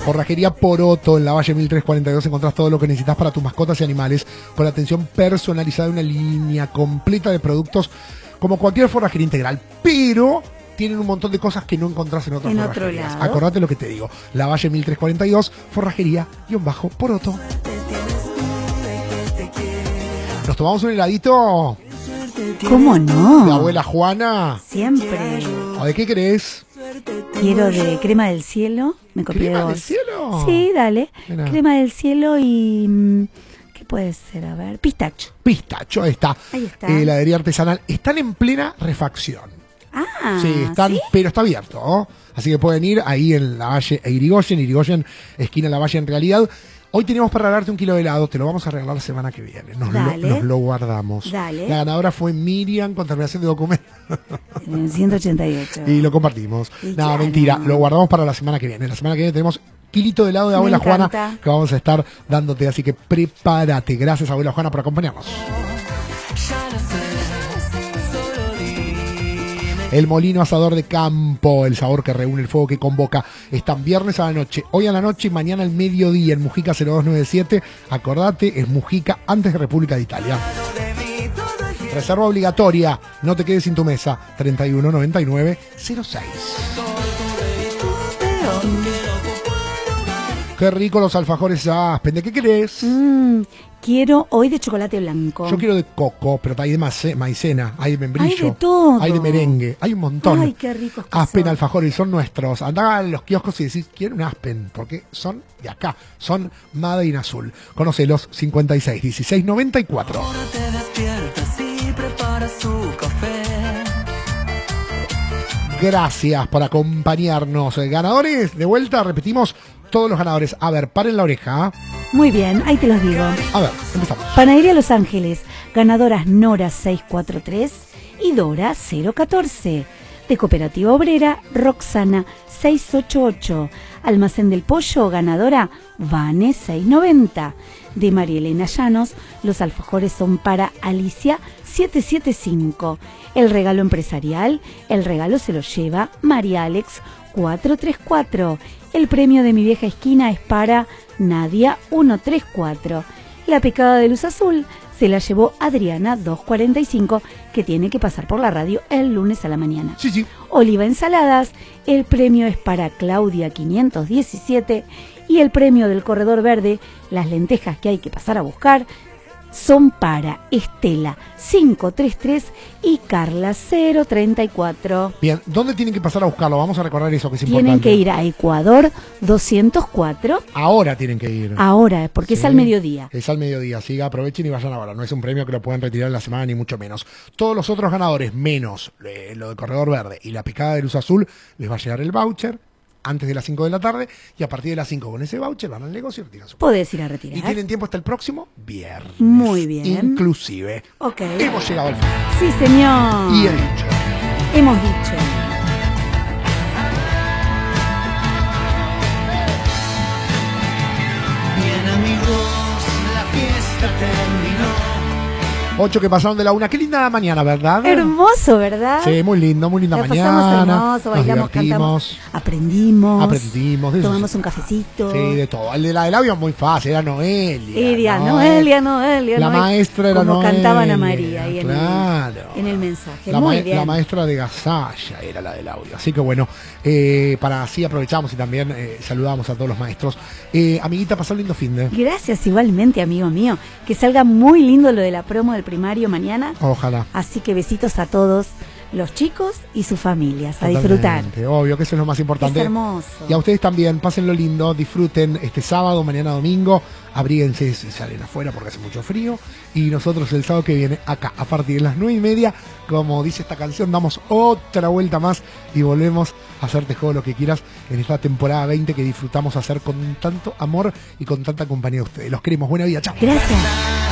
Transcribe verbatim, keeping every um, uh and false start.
Forrajería Poroto, en la Valle mil trescientos cuarenta y dos encontrás todo lo que necesitas para tus mascotas y animales, con atención personalizada de una línea completa de productos como cualquier forrajería integral, pero tienen un montón de cosas que no encontrás en otras en forrajerías. otro lado. Acordate lo que te digo. La Valle mil trescientos cuarenta y dos, Forrajería-Poroto. ¿Nos tomamos un heladito? ¿Cómo no? ¿De abuela Juana? Siempre. ¿O de qué querés? Quiero de crema del cielo. Me copié ¿Crema dos. del cielo? Sí, dale. Mirá. Crema del cielo y... mm, ¿qué puede ser? A ver, pistacho. Pistacho, ahí está. Ahí está. Eh, heladería artesanal. Están en plena refacción. Ah, Sí, están, ¿sí? pero está abierto, ¿no? Así que pueden ir ahí en la Valle e Irigoyen, Irigoyen, esquina La Valle en realidad. Hoy tenemos para regalarte un kilo de helado, te lo vamos a regalar la semana que viene. Nos, lo, Dale. nos lo guardamos. Dale. La ganadora fue Miriam con terminación de documento. En el ciento ochenta y ocho. Y lo compartimos. Y No, claro. mentira, lo guardamos para la semana que viene. La semana que viene tenemos kilito de helado de Me abuela Juana encanta. que vamos a estar dándote, así que prepárate. Gracias, abuela Juana, por acompañarnos. El Molino Asador de Campo, el sabor que reúne, el fuego que convoca. Están viernes a la noche, hoy a la noche y mañana al mediodía en Mujica cero dos nueve siete. Acordate, es Mujica antes de República de Italia. Reserva obligatoria, no te quedes sin tu mesa. treinta y uno noventa y nueve cero seis. Qué rico los alfajores Aspen. ¿De qué querés? Mm, quiero hoy de chocolate blanco. Yo quiero de coco, pero hay de mace- maicena, hay de membrillo, Hay de todo. hay de merengue, hay un montón. Ay, qué ricos que Aspen son. alfajores son nuestros. Andá a los kioscos y decís, quiero un Aspen, porque son de acá, son Made in Azul. Conocelos, cincuenta y seis dieciséis noventa y cuatro. Ahora te despiertas y preparas tu café. Gracias por acompañarnos. Ganadores, de vuelta, repetimos todos los ganadores. A ver, paren la oreja. Muy bien, ahí te los digo. A ver, empezamos. Panadería Los Ángeles, ganadoras Nora seiscientos cuarenta y tres y Dora cero catorce. De Cooperativa Obrera, Roxana seiscientos ochenta y ocho. Almacén del Pollo, ganadora Vane seiscientos noventa. De María Elena Llanos, los alfajores son para Alicia setecientos setenta y cinco. El regalo empresarial, el regalo se lo lleva María Alex cuatrocientos treinta y cuatro. El premio de mi vieja esquina es para Nadia ciento treinta y cuatro. La picada de luz azul se la llevó Adriana doscientos cuarenta y cinco, que tiene que pasar por la radio el lunes a la mañana. Sí, sí. Oliva Ensaladas, el premio es para Claudia quinientos diecisiete y el premio del Corredor Verde, las lentejas que hay que pasar a buscar, son para Estela quinientos treinta y tres y Carla cero treinta y cuatro. Bien, ¿dónde tienen que pasar a buscarlo? Vamos a recordar eso que es Tienen importante. que ir a Ecuador doscientos cuatro, Ahora tienen que ir. ahora, porque es Sí. al mediodía. Es al mediodía, así que aprovechen y vayan ahora. No es un premio que lo pueden retirar en la semana, ni mucho menos. Todos los otros ganadores, menos eh, lo de Corredor Verde y la picada de luz azul, les va a llegar el voucher antes de las cinco de la tarde y a partir de las cinco con ese voucher van al negocio y retiran su. Podés ir a Y retirar. tienen tiempo hasta el próximo viernes. Muy bien. Inclusive. Ok. Hemos llegado al final. Sí, señor. Y he dicho. Hemos dicho. Bien amigos, la fiesta terminó. Ocho que pasaron de la una. Qué linda mañana, ¿verdad? Hermoso, ¿verdad? Sí, muy lindo, muy linda La mañana. pasamos hermoso, Nos bailamos, divertimos. cantamos, aprendimos, Aprendimos de eso. tomamos un cafecito. Sí, de todo. El de la del avión muy fácil, era Noelia. Iria, ¿no? Noelia, Noelia, La Noelia. maestra era Como Noelia. cantaban a María ahí en, Claro. el, en el mensaje. La, Muy ma- bien. la maestra de Gasalla era la del audio. Así que bueno, eh, para así aprovechamos y también eh, saludamos a todos los maestros. Eh, amiguita, pasó un lindo fin de. Gracias igualmente, amigo mío. Que salga muy lindo lo de la promo del primario mañana. Ojalá. Así que besitos a todos los chicos y sus familias. A Totalmente, disfrutar. Obvio que eso es lo más importante. Es hermoso. Y a ustedes también, pásenlo lindo, disfruten este sábado, mañana domingo, abríguense si salen afuera porque hace mucho frío. Y nosotros el sábado que viene, acá, a partir de las nueve y media, como dice esta canción, damos otra vuelta más y volvemos a hacerte todo lo que quieras en esta temporada veinte que disfrutamos hacer con tanto amor y con tanta compañía de ustedes. Los queremos, buena vida, chao. Gracias.